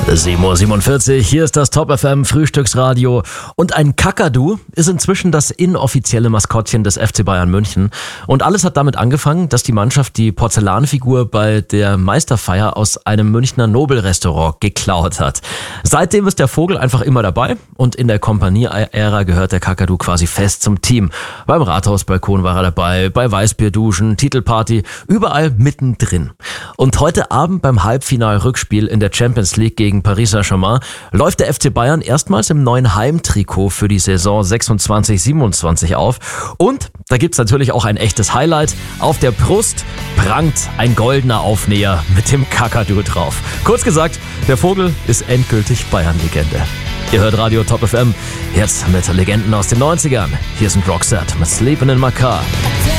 7:47 Uhr, hier ist das Top FM Frühstücksradio und ein Kakadu ist inzwischen das inoffizielle Maskottchen des FC Bayern München und alles hat damit angefangen, dass die Mannschaft die Porzellanfigur bei der Meisterfeier aus einem Münchner Nobelrestaurant geklaut hat. Seitdem ist der Vogel einfach immer dabei und in der Kompanie-Ära gehört der Kakadu quasi fest zum Team. Beim Rathausbalkon war er dabei, bei Weißbierduschen, Titelparty, überall mittendrin. Und heute Abend beim Halbfinal-Rückspiel in der Champions League gegen Paris Saint-Germain läuft der FC Bayern erstmals im neuen Heimtrikot für die Saison 26/27 auf. Und da gibt's natürlich auch ein echtes Highlight. Auf der Brust prangt ein goldener Aufnäher mit dem Kakadu drauf. Kurz gesagt, der Vogel ist endgültig Bayern-Legende. Ihr hört Radio Top FM, jetzt mit Legenden aus den 90ern. Hier sind Roxette mit Sleepin' in My Car.